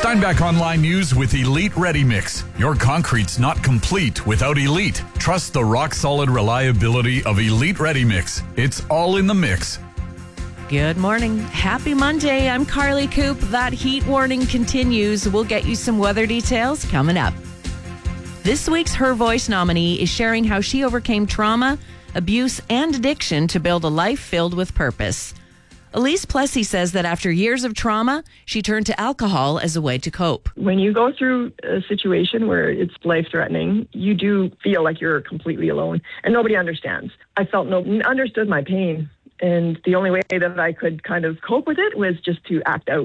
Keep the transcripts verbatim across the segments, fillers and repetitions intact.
Steinbach Online News with Elite Ready Mix. Your concrete's not complete without Elite. Trust the rock-solid reliability of Elite Ready Mix. It's all in the mix. Good morning. Happy Monday. I'm Carly Coop. That heat warning continues. We'll get you some weather details coming up. This week's Her Voice nominee is sharing how she overcame trauma, abuse, and addiction to build a life filled with purpose. Elise Plessy says that after years of trauma, she turned to alcohol as a way to cope. When you go through a situation where it's life-threatening, you do feel like you're completely alone and nobody understands. I felt nobody understood my pain, and the only way that I could kind of cope with it was just to act out.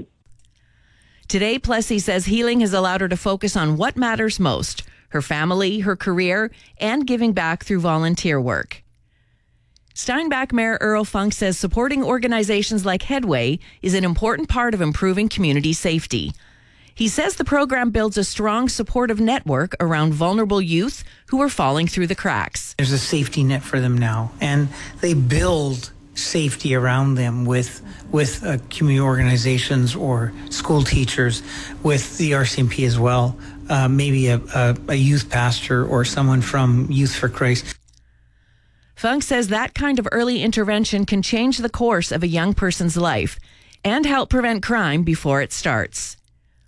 Today, Plessy says healing has allowed her to focus on what matters most: her family, her career, and giving back through volunteer work. Steinbach Mayor Earl Funk says supporting organizations like Headway is an important part of improving community safety. He says the program builds a strong, supportive network around vulnerable youth who are falling through the cracks. There's a safety net for them now, and they build safety around them with with uh, community organizations or school teachers, with the R C M P as well, uh, maybe a, a, a youth pastor or someone from Youth for Christ. Funk says that kind of early intervention can change the course of a young person's life and help prevent crime before it starts.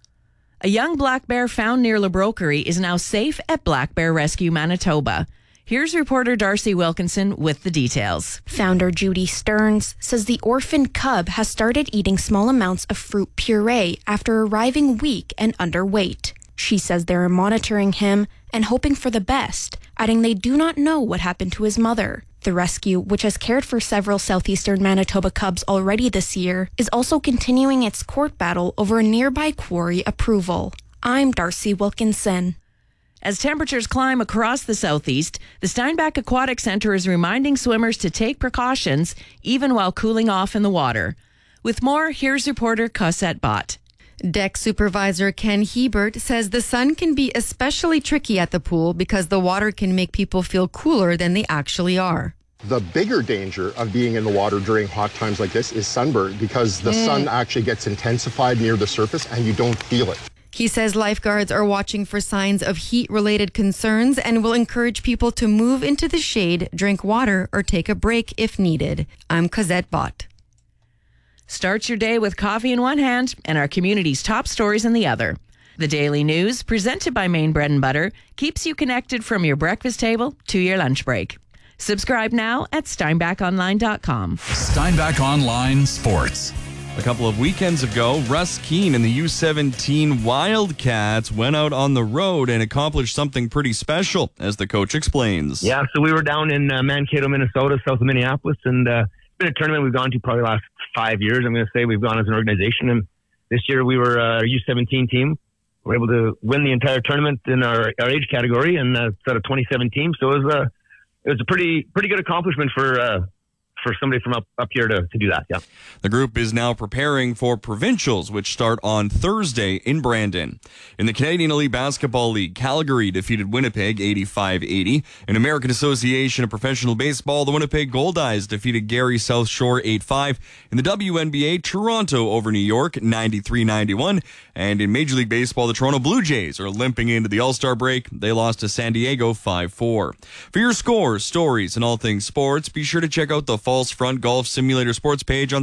A young black bear found near Labrokery is now safe at Black Bear Rescue Manitoba. Here's reporter Darcy Wilkinson with the details. Founder Judy Stearns says the orphan cub has started eating small amounts of fruit puree after arriving weak and underweight. She says they're monitoring him and hoping for the best, adding they do not know what happened to his mother. The rescue, which has cared for several southeastern Manitoba cubs already this year, is also continuing its court battle over a nearby quarry approval. I'm Darcy Wilkinson. As temperatures climb across the southeast, the Steinbach Aquatic Centre is reminding swimmers to take precautions even while cooling off in the water. With more, here's reporter Cosette Bott. Deck supervisor Ken Hebert says the sun can be especially tricky at the pool because the water can make people feel cooler than they actually are. The bigger danger of being in the water during hot times like this is sunburn, because the mm. sun actually gets intensified near the surface and you don't feel it. He says lifeguards are watching for signs of heat-related concerns and will encourage people to move into the shade, drink water, or take a break if needed. I'm Cosette Bott. Start your day with coffee in one hand and our community's top stories in the other. The Daily News, presented by Maine Bread and Butter, keeps you connected from your breakfast table to your lunch break. Subscribe now at steinbach online dot com. Steinbach Online Sports. A couple of weekends ago, Russ Keene and the U seventeen Wildcats went out on the road and accomplished something pretty special, as the coach explains. Yeah, so we were down in uh, Mankato, Minnesota, south of Minneapolis, and uh, it's been a tournament we've gone to probably the last five years. I'm going to say we've gone as an organization, and this year we were uh, our U seventeen team. We were able to win the entire tournament in our, our age category, and uh, it's out of twenty-seven teams. So it was a it was a pretty pretty good accomplishment for. Uh, for somebody from up, up here to, to do that, yeah. The group is now preparing for provincials, which start on Thursday in Brandon. In the Canadian Elite Basketball League, Calgary defeated Winnipeg eighty-five eighty. In American Association of Professional Baseball, the Winnipeg Goldeyes defeated Gary South Shore eight five. In the W N B A, Toronto over New York ninety-three ninety-one. And in Major League Baseball, the Toronto Blue Jays are limping into the All-Star break. They lost to San Diego five four. For your scores, stories, and all things sports, be sure to check out the False Front Golf Simulator Sports page on